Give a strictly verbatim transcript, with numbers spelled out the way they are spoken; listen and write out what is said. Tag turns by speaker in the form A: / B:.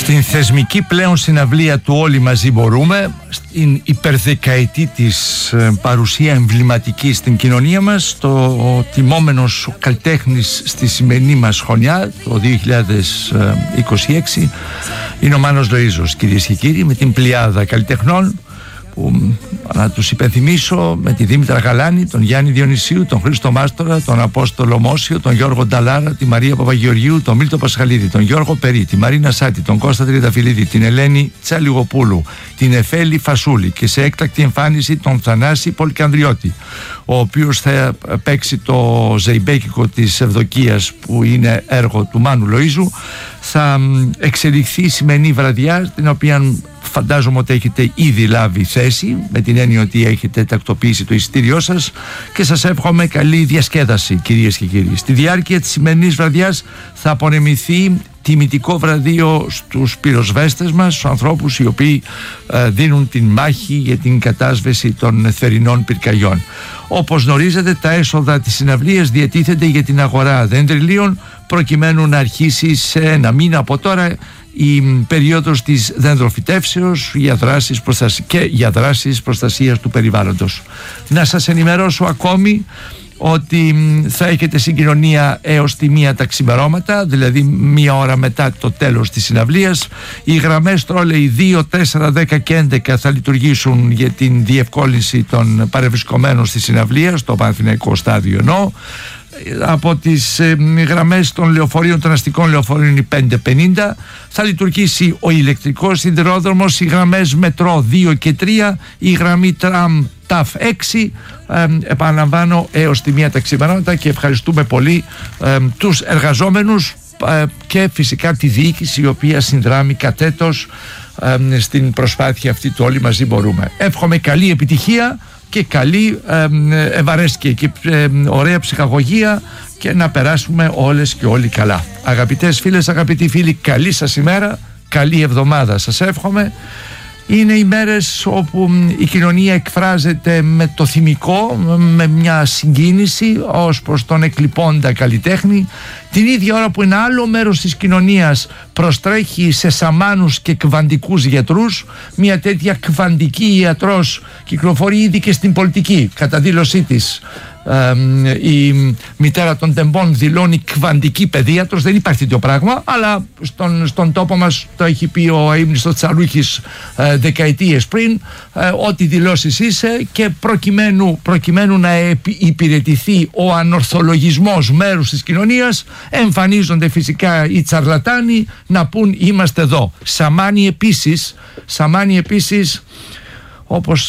A: Στην θεσμική πλέον συναυλία του Όλοι Μαζί Μπορούμε, στην υπερδεκαετή της παρουσία εμβληματική στην κοινωνία μας, το τιμόμενος καλλιτέχνης στη σημερινή μας χρονιά, το δύο χιλιάδες είκοσι έξι, είναι ο Μάνος Λοΐζος, κυρίες και κύριοι, με την πλειάδα καλλιτεχνών που, να τους υπενθυμίσω, με τη Δήμητρα Γαλάνη, τον Γιάννη Διονυσίου, τον Χρήστο Μάστορα, τον Απόστολο Μόσιο, τον Γιώργο Νταλάρα, τη Μαρία Παπαγεωργίου, τον Μίλτο Πασχαλίδη, τον Γιώργο Περί, τη Μαρίνα Σάτη, τον Κώστα Τριανταφυλλίδη, την Ελένη Τσαλιγοπούλου, την Εφέλη Φασούλη και σε έκτακτη εμφάνιση τον Θανάση Πολυκανδριώτη, ο οποίος θα παίξει το ζεϊμπέκικο της Ευδοκίας, που είναι έργο του Μάνου Λοΐζου. Θα εξελιχθεί η σημερινή βραδιά, την οποία φαντάζομαι ότι έχετε ήδη λάβει θέση, με την έννοια ότι έχετε τακτοποιήσει το εισιτήριό σας, και σας εύχομαι καλή διασκέδαση, κυρίες και κύριοι. Στη διάρκεια της σημερινής βραδιάς θα απονεμηθεί τιμητικό βραδείο στους πυροσβέστες μας, στους ανθρώπους οι οποίοι ε, δίνουν την μάχη για την κατάσβεση των θερινών πυρκαγιών. Όπως γνωρίζετε, τα έσοδα της συναυλίας διατίθενται για την αγορά δεντριλίων, προκειμένου να αρχίσει σε ένα μήνα από τώρα η περίοδος της δεντροφυτεύσεως για δράσεις προστασ... και για δράσεις προστασίας του περιβάλλοντος. Να σας ενημερώσω ακόμη ότι θα έχετε συγκοινωνία έως τη μία τα ξημερώματα, δηλαδή μία ώρα μετά το τέλος της συναυλίας. Οι γραμμές τρόλεϊ δύο, τέσσερα, δέκα και έντεκα θα λειτουργήσουν για την διευκόλυνση των παρευρισκομένων στη συναυλία, στο Παναθηναϊκό στάδιο εννοώ. Από τις ε, γραμμές των λεωφορείων, των αστικών λεωφορείων, η πέντε πενήντα θα λειτουργήσει ο ηλεκτρικός σιδηρόδρομος, οι γραμμές μετρό δύο και τρία, η γραμμή τραμ ταφ έξι, ε, επαναλαμβάνω, έως τη μία τα ξημερώματα, και ευχαριστούμε πολύ ε, τους εργαζόμενους ε, και φυσικά τη διοίκηση, η οποία συνδράμει κατέτος ε, στην προσπάθεια αυτή του Όλοι Μαζί Μπορούμε. Εύχομαι καλή επιτυχία και καλή ε, ευαρέσκεια και ε, ωραία ψυχαγωγία, και να περάσουμε όλες και όλοι καλά. Αγαπητές φίλες, αγαπητοί φίλοι, καλή σας ημέρα, καλή εβδομάδα σας εύχομαι. Είναι οι μέρες όπου η κοινωνία εκφράζεται με το θυμικό, με μια συγκίνηση ως προς τον εκλειπώντα καλλιτέχνη, την ίδια ώρα που ένα άλλο μέρος της κοινωνίας προστρέχει σε σαμάνους και κβαντικούς γιατρούς. Μια τέτοια κβαντική ιατρός κυκλοφορεί ήδη και στην πολιτική. Κατά δήλωσή της, Ε, η μητέρα των τεμπών δηλώνει κβαντική παιδίατρος. Δεν υπάρχει τέτοιο πράγμα, αλλά στον, στον τόπο μας το έχει πει ο αείμνηστος Τσαλούχης ε, δεκαετίες πριν, ε, ό,τι δηλώσεις είσαι, και προκειμένου, προκειμένου να υπηρετηθεί ο ανορθολογισμός μέρους της κοινωνίας, εμφανίζονται φυσικά οι τσαρλατάνοι να πούν είμαστε εδώ. Σαμάνοι επίσης, σαμάνοι επίσης όπως